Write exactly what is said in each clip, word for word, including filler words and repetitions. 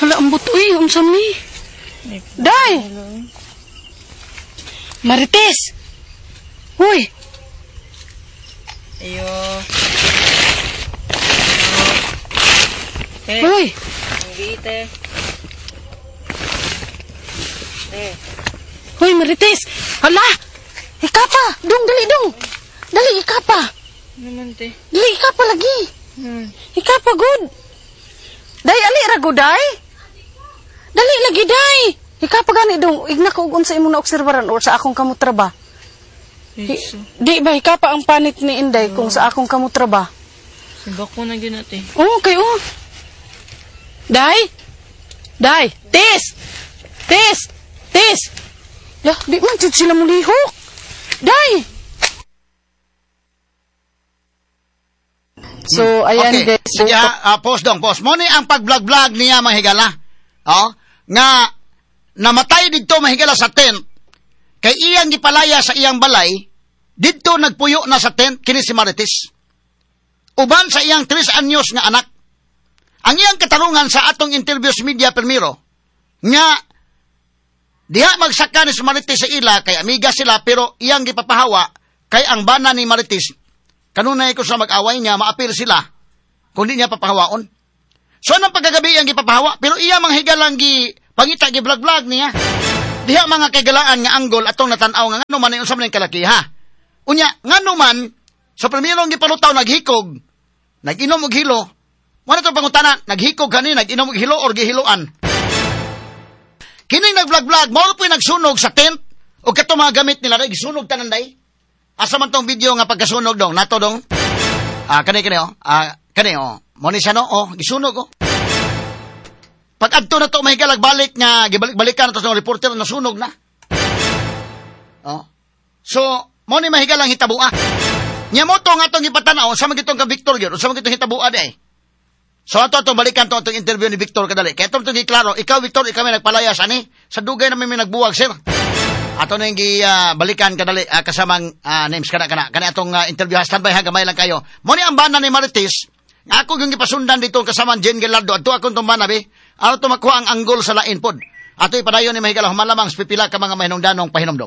Hala, ambot, uy, unsam ni. Day! Marites! Uy! Ayo. Eh, uy! Hindi, te. Te. Uy, Marites! Hala! Ikapa! Dong, dali, dong! Dali, ikapa! Naman, te. Dali, ikapa lagi! Hmm. Ikapa, good! Day, ali, rago, day! Dali, lagi, day! Ikapa gani, dong. Igna ko ugun sa imong na-observaran or sa akong kamutraba. Di, di ba, ikapa ang panit ni Inday kung sa akong kamutraba? Sibak ko na yun, ate. Oo, okay, oo. Day! Day! Tis! Tis! Tis! Lah, di man dyan sila mulihok. Day! So, ayan, okay. guys. Sige, uh, post dong, post. Mo ni ang pag-vlog-vlog niya, mga higala. Oh, nga, namatay dito, mga higala, sa tent. Kay iyang gipalaya sa iyang balay, dito nagpuyo na sa tent, kini si Marites. Uban sa iyang tres anyos nga anak. Ang iyang katarungan sa atong interview sa media permiro, nga, diha magsaka ni si Marites sa ila, kay amiga sila, pero iyang gipapahawa, kay ang bana ni Marites, kanunay ko sa mag-away niya, maapil sila, kung di niya papahawaon. So, anong pagkagabi ang gipapahawa, pero iya manghigalang gi, pangita gi-vlog-vlog niya. Diha mga kagalaan nga anggol atong natanaw nga ngano man yung usab ning kalakiha. Unya ngano man sa primerong gipalutaw naghikog, nag-inom og hilo. Wala to pangutana, naghikog kani, nag-inom og hilo or gihiloan. Kini nag-vlog-vlog, mao po'y nagsunog sa tent o kato mga gamit nila, gisunog tanan day. Asa man tong video nga pagkasunog dong, nato dong. Ah, kani kani oh. Ah, kani oh. Mo ni siya no, oh, gisunog oh. Pag adto na to mahigalag balik nga gibalik-balikan na to sa reporter na sunog na. Oh. So, mo ni mahigalang hitabua. Nya mo to nga tong ipatanaw sa magitong ka Victor gyud, sa magitong hitabua day. So ato to balikan to atong interview ni Victor kadali. Kay tong giklaro, ikaw Victor, ikaw may nagpalayas ani. Sa dugay na may, may nagbuwag sir. Ato na yung uh, balikan kadali uh, kasamang uh, names kana kana. Kani atong uh, interview standby ha gamay lang kayo. Mo ni ang bana ni Marites. Ako yung ipasundan dito kasamang Jen Gelardo. Ato akong tumban abi. Ano to makuha ang anggol sa lain pod. Ato ipadayon ni mahigala humalamang pipila ka mga mahinungdanong pahinomdom.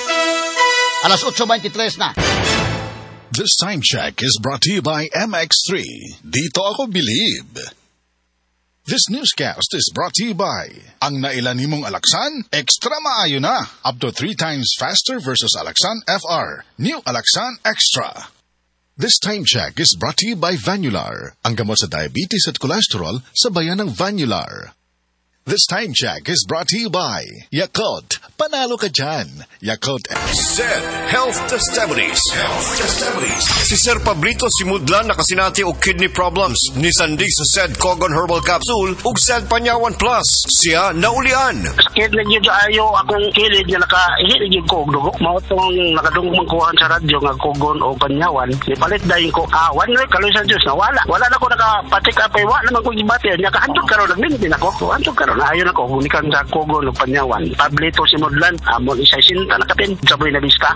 Alas eight twenty-three na. This time check is brought to you by M X three. Dito ako believe. This newscast is brought to you by ang nailan nimong Alaxan, extra maayo na. Up to three times faster versus Alaxan F R. New Alaxan Extra. This time check is brought to you by Vanular, ang gamot sa diabetes at cholesterol sa bayan ng Vanular. This time check is brought to you by Yakult. Panalo ka dyan. Yakult. Z Health Testimonies. Health Testimonies. Si Sir Pablito Simudlan nakasinati og kidney problems. Ni Sandig sa Z Cogon Herbal Capsule ug Z Panyawan Plus. Siya naulian. Sakit na gyud ayo akong kilid nga naka-hit gyud ko og dugo. Mao tong nakadungog man kuhaan sa radyo nga Cogon o Panyawan. Ipalit dayon ko awan ah, kaloy sa Dios na wala. Wala na ko naka-patik up ay wala naman ko gibati. Nya kaadto karon nagmintin ako. Anto karon ayon ako hunikan sa Cogon o Panyawan. Pablito Simudlan amon isa sinta nakatin sa buhay na bista.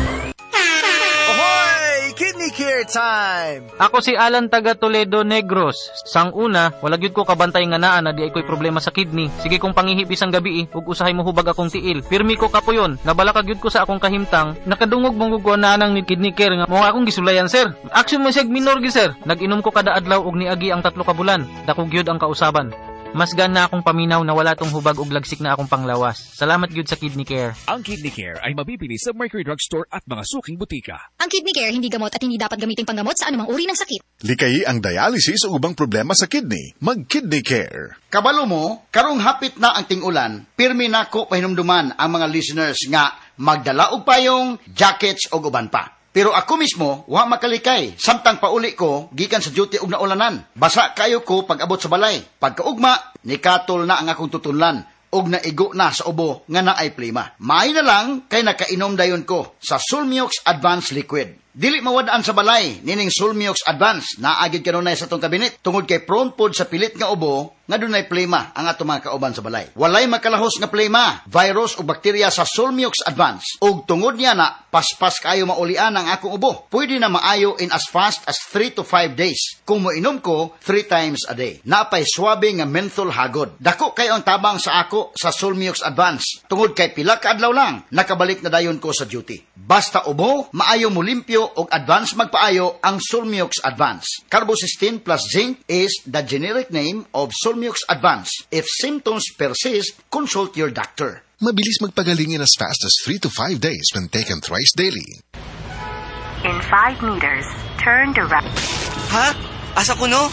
Ahoy! Kidney Care time! Ako si Alan taga Toledo Negros. Sang una, wala gyud ko kabantay nga naa na di ay ko'y problema sa kidney. Sige kong pangihip isang gabi eh, ug usahay mo hubag akong tiil. Pirmi ko kapuyon, nabala ka gyud ko sa akong kahimtang, nakadungog mong gugwa na nang ni Kidney Care nga mo akong gisulayan sir. Action mo seg minor gi sir. Nag-inom ko kada adlaw og niagi ang tatlo ka bulan. Dako gyud ang kausaban. Mas gan na akong paminaw na wala tong hubag ug lagsik na akong panglawas. Salamat gyud sa Kidney Care. Ang Kidney Care ay mabibili sa Mercury Drug Store at mga suking butika. Ang Kidney Care hindi gamot at hindi dapat gamitin panggamot sa anumang uri ng sakit. Likayi ang dialysis o ubang problema sa kidney. Mag-Kidney Care. Kabalo mo, karong hapit na ang ting-ulan, pirmi nako pahinumduman ang mga listeners nga magdala og payong, jackets o uban pa. Pero ako mismo, wa makalikay. Samtang pauli ko, gikan sa duty og naulanan. Basa kayo ko pag abot sa balay. Pagkaugma, nikatol na ang akong tutunlan. Og naigo na sa ubo nga naay plima. May na lang kay nakainom dayon ko sa Sulmiox Advanced Liquid. Dili mawadaan sa balay, nining Sulmiox Advance, naagid kanunay sa tong kabinet, tungod kay prone pod sa pilit nga ubo, nga dunay plema ang ato mga kauban sa balay. Walay makalahos nga plema, virus o bakterya sa Sulmiox Advance, ug tungod niya na, paspas kayo maulian ang akong ubo. Pwede na maayo in as fast as three to five days, kung moinom ko three times a day. Napay swabe nga menthol hagod. Dako kayo ang tabang sa ako sa Sulmiox Advance, tungod kay pila ka adlaw lang, nakabalik na dayon ko sa duty. Basta ubo, maayo mo limpyo o advance magpaayo ang Sulmiox Advance. Carbocysteine plus zinc is the generic name of Sulmiox Advance. If symptoms persist, consult your doctor. Mabilis magpagaling in as fast as three to five days when taken thrice daily. In five meters, turn to right. Ha? Asa ko no?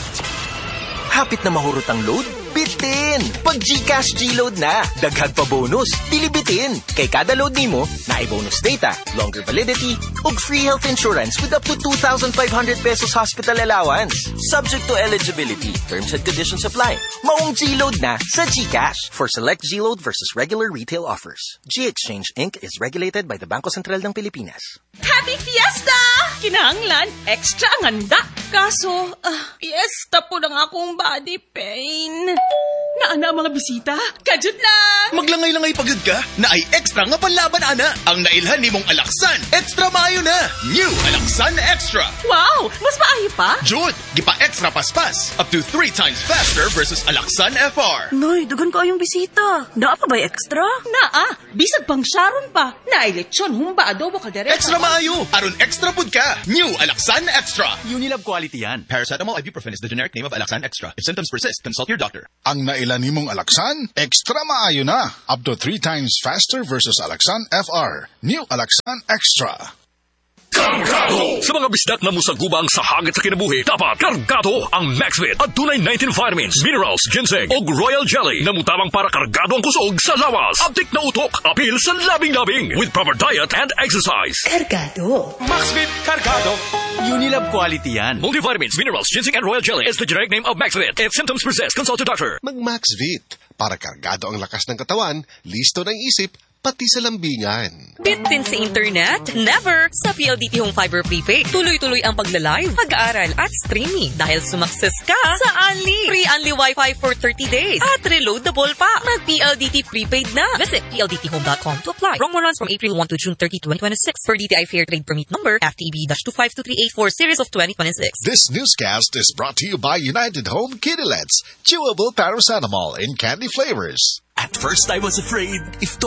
Hapit na mahurot ang load? Bitin! Pag GCash G-Load na, daghag pa bonus, pilibitin. Kay kada load nimo, naay bonus data, longer validity, ug free health insurance with up to two thousand five hundred pesos hospital allowance. Subject to eligibility, terms and conditions apply. Maong G-Load na sa GCash. For select G-Load versus regular retail offers. G-Exchange Incorporated is regulated by the Bangko Sentral ng Pilipinas. Happy Fiesta! Kinahanglan, extra ang handa. Kaso, uh, fiesta po ng akong body pain. Naana ang mga bisita? Kajud lang! Maglangay-langay pagod ka? Na ay extra nga panlaban, ana. Ang nailhan ni mong Alaksan, extra maayo na. New Alaksan Extra. Wow! Mas maayo pa? Jud, gipa extra paspas. Up to three times faster versus Alaksan F R. Noy, dugan ko ayong bisita. Naa pa ba extra? Naa. Bisag pang Sharon pa. Naay lechon, humba, adobo, kaldereta. Extra maayo. Aron extra pud ka. New Alaksan Extra. Unilab quality yan. Paracetamol ibuprofen is the generic name of Alaksan Extra. If symptoms persist, consult your doctor. Ang nailan nimong Alaksan, extra maayo na. Up to three times faster versus Alaksan F R. New Alaksan Extra. Kargado! Sa mga bisdak na musagubang sa hagit sa kinabuhi, dapat kargado ang Maxvit at tunay nineteen vitamins, minerals, ginseng o royal jelly na mutabang para kargado ang kusog sa lawas. Abdik na utok, apil sa labing-labing with proper diet and exercise. Kargado. Maxvit Kargado. Unilab quality yan. Multivitamins, minerals, ginseng and royal jelly is the generic name of Maxvit. If symptoms persist, consult your doctor. Mag-Maxvit. Para kargado ang lakas ng katawan, listo ng isip, pati sa lambingan. Bitin sa internet? Never! Sa P L D T Home Fiber Prepaid, tuloy-tuloy ang pagla-live, pag-aaral at streaming dahil sumakses ka sa Unli. Free Unli Wi-Fi for thirty days at reloadable pa. Mag-P L D T Prepaid na. Visit P L D T home dot com to apply. Promo runs from April first to June thirtieth, twenty twenty-six per D T I Fair Trade Permit number F T E B two five two three eight four series of twenty twenty-six. This newscast is brought to you by United Home Kidilets, chewable paracetamol in candy flavors. At first I was afraid if